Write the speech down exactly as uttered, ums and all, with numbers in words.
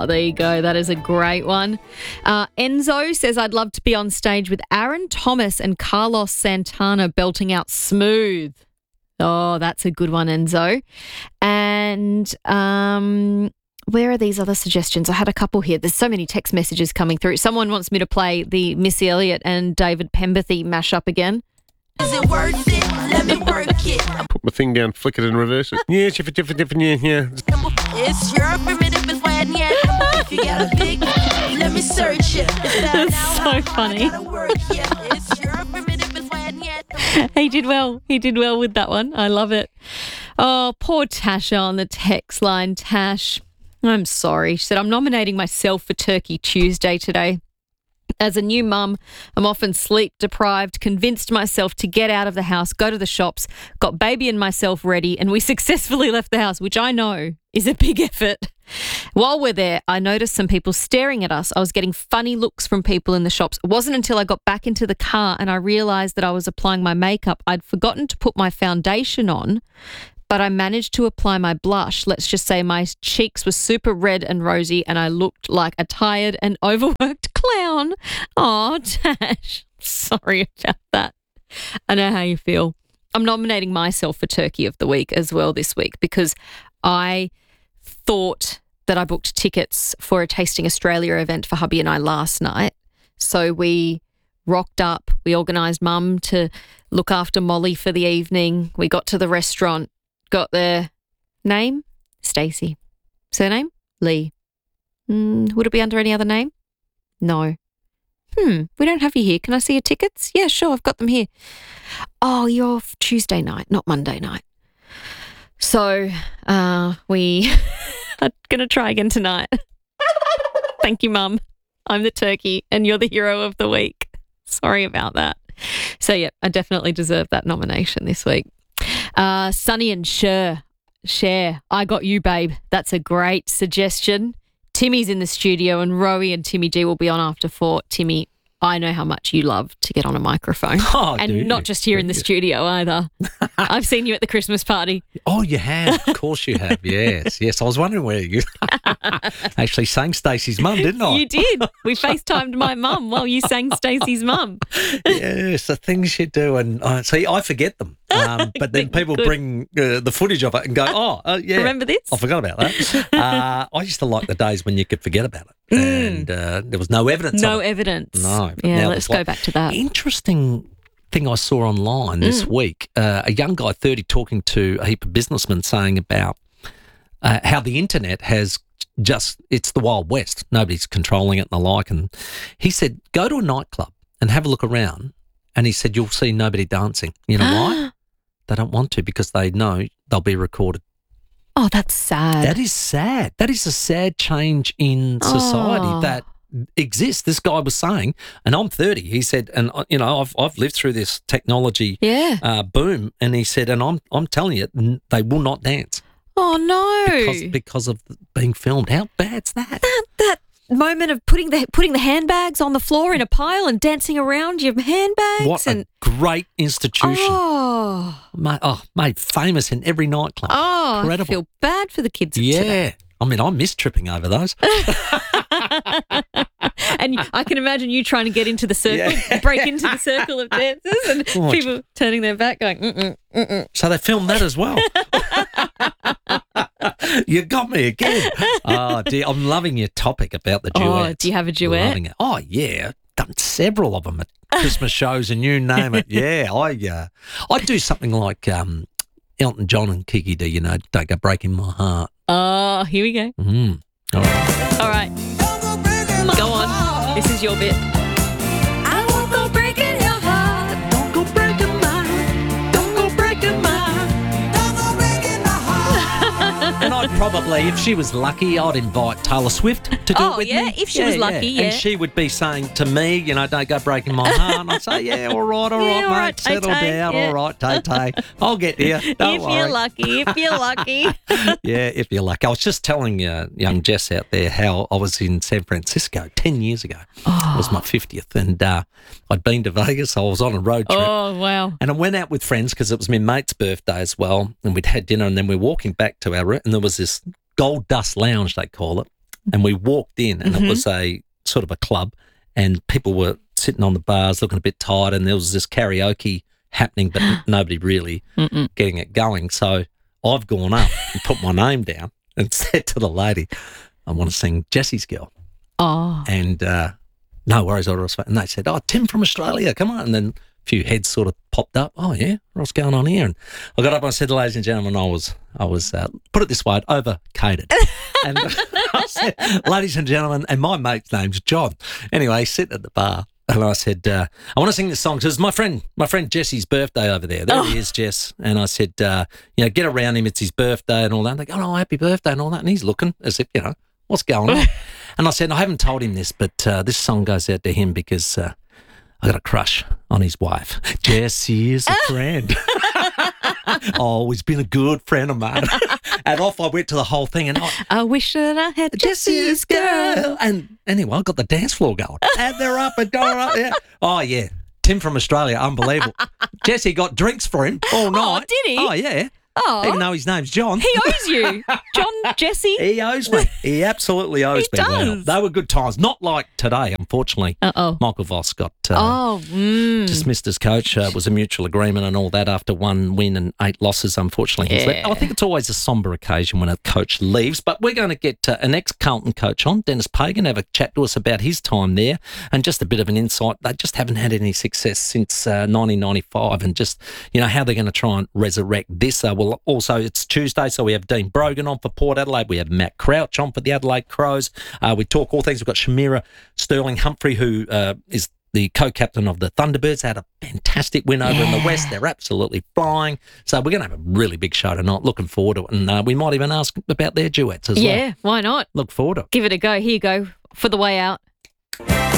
Oh, there you go. That is a great one. Uh, Enzo says, I'd love to be on stage with Aaron Thomas and Carlos Santana belting out Smooth. Oh, that's a good one, Enzo. And um, where are these other suggestions? I had a couple here. There's so many text messages coming through. Someone wants me to play the Missy Elliott and David Pemberthy mashup again. Is it worth it? Let me work it. Put my thing down, flick it and reverse it. Yeah, shift it, different, different, yeah, yeah. It's your primitive is when yeah. If you got a big, let me search it. That's so funny. It's your primitive is when yeah. He did well. He did well with that one. I love it. Oh, poor Tasha on the text line. Tash, I'm sorry. She said, I'm nominating myself for Turkey Tuesday today. As a new mum, I'm often sleep deprived, convinced myself to get out of the house, go to the shops, got baby and myself ready, and we successfully left the house, which I know is a big effort. While we're there, I noticed some people staring at us. I was getting funny looks from people in the shops. It wasn't until I got back into the car and I realised that I was applying my makeup. I'd forgotten to put my foundation on, but I managed to apply my blush. Let's just say my cheeks were super red and rosy and I looked like a tired and overworked clown. Oh, Tash, sorry about that. I know how you feel. I'm nominating myself for Turkey of the Week as well this week because I thought that I booked tickets for a Tasting Australia event for hubby and I last night. So we rocked up. We organised mum to look after Molly for the evening. We got to the restaurant. Got their name, Stacey. Surname, Lee. Mm, would it be under any other name? No. Hmm, we don't have you here. Can I see your tickets? Yeah, sure, I've got them here. Oh, you're Tuesday night, not Monday night. So uh, we are going to try again tonight. Thank you, Mum. I'm the turkey and you're the hero of the week. Sorry about that. So, yeah, I definitely deserve that nomination this week. Uh, Sonny and Cher, Cher, I got you, babe. That's a great suggestion. Timmy's in the studio and Rowie and Timmy G will be on after four. Timmy, I know how much you love to get on a microphone. Oh, and do not you? just here in the studio either. I've seen you at the Christmas party. Oh, you have. Of course you have. Yes, yes. I was wondering where you actually sang Stacey's mum, didn't I? You did. We FaceTimed my mum while you sang Stacey's mum. Yes, the things you do. And uh, see, I forget them. Um, but then people Good. bring uh, the footage of it and go, oh, uh, yeah. Remember this? I forgot about that. uh, I used to like the days when you could forget about it. Mm. And uh, there was no evidence No of it. evidence. No. but Yeah, now let's it's go like- back to that. Interesting thing I saw online this Mm. week, uh, a young guy, thirty, talking to a heap of businessmen saying about uh, how the internet has just, it's the Wild West. Nobody's controlling it and the like. And he said, go to a nightclub and have a look around. And he said, you'll see nobody dancing. You know why? They don't want to because they know they'll be recorded. Oh, that's sad. That is sad. That is a sad change in society Oh. that exists. This guy was saying, and I'm thirty, he said, and uh, you know, I've I've lived through this technology Yeah. uh, boom, and he said, and I'm I'm telling you, n- they will not dance Oh, no. because because of being filmed. How bad's that? that, that moment of putting the putting the handbags on the floor in a pile and dancing around your handbags. What and a great institution. Oh, Ma- oh, made famous in every nightclub. oh, Incredible. I feel bad for the kids. of Yeah. today. I mean, I miss tripping over those. And I can imagine you trying to get into the circle, Yeah. break into the circle of dancers, and Oh, people turning their back, going, mm-mm, mm-mm. So they filmed that as well. You got me again. Oh, dear. I'm loving your topic about the Oh, duets. do you have a duet? Loving it. Oh, yeah. Done several of them at Christmas shows and you name it. Yeah, I uh, I do something like um, Elton John and Kiki D, you know, Don't Go Breaking My Heart. Oh, here we go. Mm. All right. All right, go on. This is your bit. I won't go breaking your heart. Don't go breaking my heart. Don't go breaking my heart. Don't go breaking my heart. And I'd probably, if she was lucky, I'd invite Taylor Swift to do Oh, it with yeah? me. If she was lucky, yeah. And she would be saying to me, you know, don't go breaking my heart. And I'd say, yeah, all right, all Yeah, right, all mate, right, Tay settle Tay, down, yeah. all right, Tay Tay. I'll get you. Don't if worry. you're lucky, if you're lucky. Yeah, if you're lucky. I was just telling uh, young Jess out there how I was in San Francisco ten years ago. Oh. It was my fiftieth, and uh, I'd been to Vegas. I was on a road trip. Oh, wow. And I went out with friends because it was my mate's birthday as well, and we'd had dinner, and then we're walking back to our room, and there was this Gold Dust Lounge, they call it, and we walked in, and Mm-hmm. it was a sort of a club, and people were sitting on the bars looking a bit tired, and there was this karaoke happening, but nobody really Mm-mm. getting it going. So I've gone up and put my name down and said to the lady, I want to sing Jesse's Girl. Oh. And uh, no worries, I'll respect. And they said, oh, Tim from Australia, come on. And then a few heads sort of popped up. Oh, yeah, what's going on here? And I got up and I said, ladies and gentlemen, I was, I was uh, put it this way, over-catered. And I said, ladies and gentlemen, and my mate's name's John. Anyway, he's sitting at the bar. And I said, uh, I want to sing this song. So it's my friend, my friend Jesse's birthday over there. There Oh. he is, Jess. And I said, uh, you know, get around him. It's his birthday and all that. And they go, oh, happy birthday and all that. And he's looking as if, you know, what's going on? And I said, I haven't told him this, but uh, this song goes out to him because uh, I got a crush on his wife. Jessie is a friend. Oh, he's been a good friend of mine. And off I went to the whole thing. And I, I wish that I had Jesse's girl. and anyway, I got the dance floor going. And they're up and going up there. Oh, yeah. Tim from Australia, unbelievable. Jesse got drinks for him all night. did he? Oh, yeah. Oh, Even though his name's John. he owes you. John Jesse. He owes me. He absolutely owes He me. Wow. does. They were good times. Not like today, unfortunately. Uh-oh. Michael Voss got uh, Oh, mm. dismissed as coach. Uh, it was a mutual agreement and all that after one win and eight losses, unfortunately. He's Yeah. left. I think it's always a sombre occasion when a coach leaves, but we're going to get uh, an ex-Carlton coach on, Dennis Pagan, have a chat to us about his time there and just a bit of an insight. They just haven't had any success since uh, nineteen ninety-five and just, you know, how they're going to try and resurrect this. Uh, well, also, it's Tuesday, so we have Dean Brogan on for Port Adelaide. We have Matt Crouch on for the Adelaide Crows. Uh, we talk all things. We've got Shamira Sterling Humphrey, who uh, is the co-captain of the Thunderbirds, had a fantastic win over in the West. They're absolutely flying. So we're going to have a really big show tonight. Looking forward to it. And uh, we might even ask about their duets as well. Yeah, why not? Look forward to it. Give it a go. Here you go for the way out.